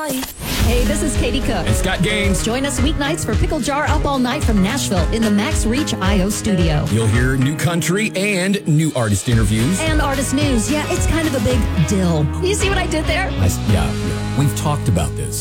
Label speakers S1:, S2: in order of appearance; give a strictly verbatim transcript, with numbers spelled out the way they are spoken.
S1: Hey, this is Katie Cook.
S2: And Scott Gaines.
S1: Join us weeknights for Pickle Jar Up All Night from Nashville in the Max Reach I O studio.
S2: You'll hear new country and new artist interviews.
S1: And artist news. Yeah, it's kind of a big deal. You see what I did there?
S2: I, yeah, yeah, we've talked about this.